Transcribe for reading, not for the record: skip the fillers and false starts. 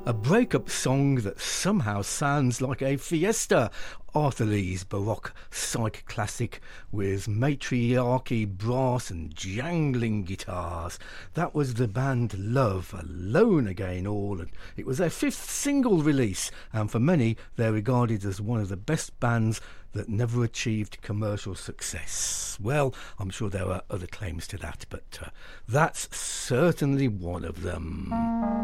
A breakup song that somehow sounds like a fiesta. Arthur Lee's Baroque psych classic with matriarchy brass and jangling guitars. That was the band Love, Alone Again All, and it was their fifth single release, and for many they're regarded as one of the best bands that never achieved commercial success. Well, I'm sure there are other claims to that, but that's certainly one of them.